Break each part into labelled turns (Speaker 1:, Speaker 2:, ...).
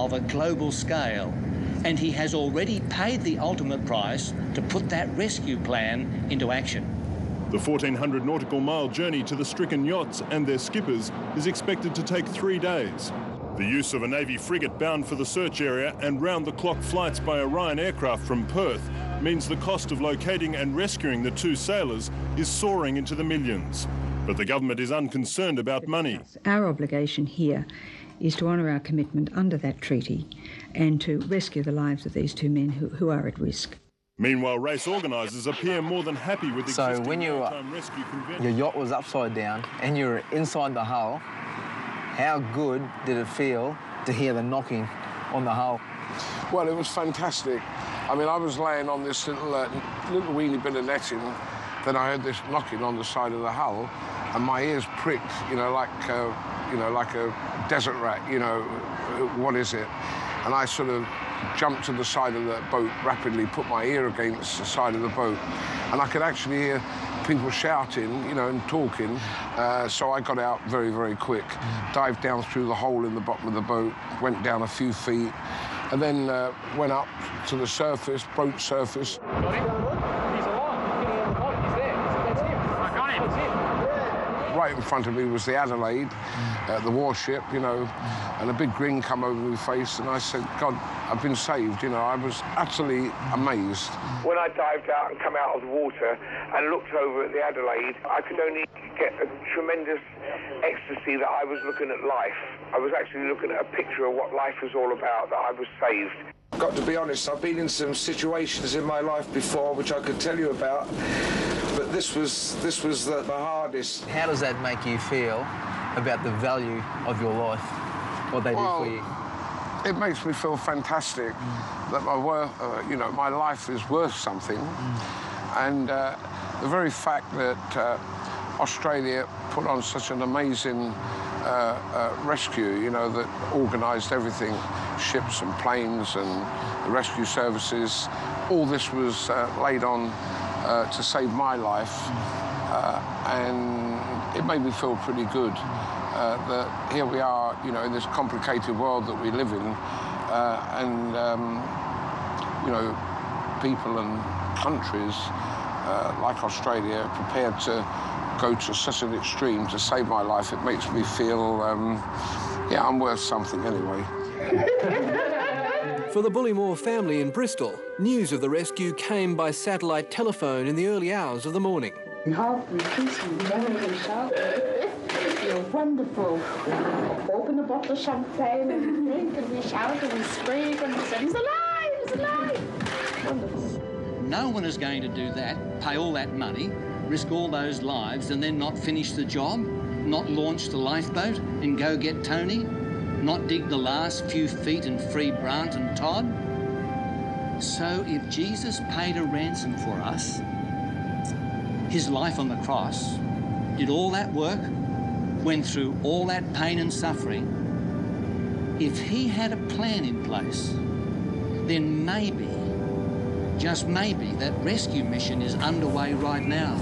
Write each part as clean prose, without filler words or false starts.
Speaker 1: of a global scale, and he has already paid the ultimate price to put that rescue plan into action.
Speaker 2: The 1,400 nautical mile journey to the stricken yachts and their skippers is expected to take 3 days. The use of a Navy frigate bound for the search area and round-the-clock flights by Orion aircraft from Perth means the cost of locating and rescuing the 2 sailors is soaring into the millions. But the government is unconcerned about money.
Speaker 3: Our obligation here is to honour our commitment under that treaty and to rescue the lives of these 2 men who are at risk.
Speaker 2: Meanwhile, race organisers appear more than happy with existing maritime rescue conventions.
Speaker 4: Your yacht was upside down and you're inside the hull, how good did it feel to hear the knocking on the hull?
Speaker 5: Well, it was fantastic. I mean, I was laying on this little weeny bit of netting, then I heard this knocking on the side of the hull, and my ears pricked, like a desert rat, what is it? And I sort of jumped to the side of the boat rapidly, put my ear against the side of the boat, and I could actually hear people shouting, and talking. So I got out very, very quick, dived down through the hole in the bottom of the boat, went down a few feet, and then went up to the surface, boat surface.
Speaker 6: Got him? He's alive. He's getting on the boat. He's there. That's him. I got him. That's him.
Speaker 5: Right in front of me was the Adelaide, the warship, and a big grin come over my face, and I said, God, I've been saved, I was utterly amazed.
Speaker 7: When I dived out and come out of the water and looked over at the Adelaide, I could only get a tremendous ecstasy that I was looking at life. I was actually looking at a picture of what life was all about, that I was saved.
Speaker 8: I've got to be honest, I've been in some situations in my life before which I could tell you about, but this was the hardest.
Speaker 4: How does that make you feel about the value of your life, what they did for you?
Speaker 5: It makes me feel fantastic that my life is worth something, and the very fact that Australia put on such an amazing rescue, that organised everything, ships and planes and the rescue services. All this was laid on to save my life, and it made me feel pretty good that here we are, in this complicated world that we live in, and people and countries like Australia are prepared to go to such an extreme to save my life. It makes me feel, I'm worth something anyway.
Speaker 9: For the Bullimore family in Bristol, news of the rescue came by satellite telephone in the early hours of the morning.
Speaker 10: Help me, kiss me, you're wonderful. Open a bottle of champagne and drink, and we shout and we scream and we say, he's alive, he's alive. Wonderful.
Speaker 1: No one is going to do that, pay all that money, risk all those lives, and then not finish the job, not launch the lifeboat and go get Tony, not dig the last few feet and free Brant and Todd. So if Jesus paid a ransom for us, his life on the cross, did all that work, went through all that pain and suffering, if he had a plan in place, then maybe, just maybe, that rescue mission is underway right now.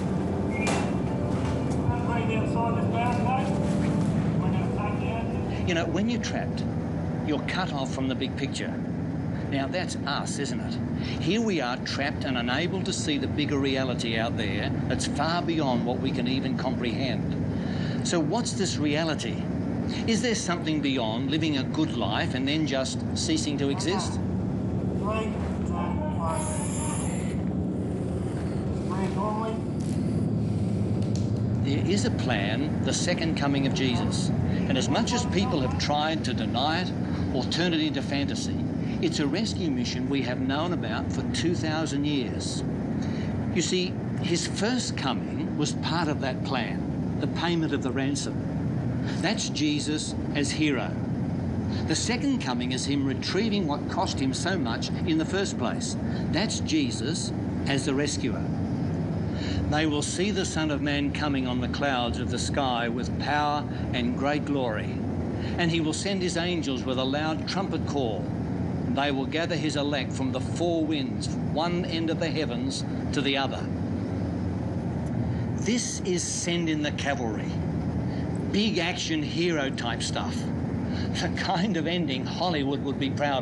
Speaker 1: When you're trapped, you're cut off from the big picture. Now, that's us, isn't it? Here we are, trapped and unable to see the bigger reality out there that's far beyond what we can even comprehend. So what's this reality? Is there something beyond living a good life and then just ceasing to exist? There is a plan, the second coming of Jesus. And as much as people have tried to deny it or turn it into fantasy, it's a rescue mission we have known about for 2,000 years. You see, his first coming was part of that plan, the payment of the ransom. That's Jesus as hero. The second coming is him retrieving what cost him so much in the first place. That's Jesus as the rescuer. They will see the Son of Man coming on the clouds of the sky with power and great glory. And he will send his angels with a loud trumpet call. They will gather his elect from the four winds, from one end of the heavens to the other. This is send in the cavalry. Big action hero type stuff. the kind of ending Hollywood would be proud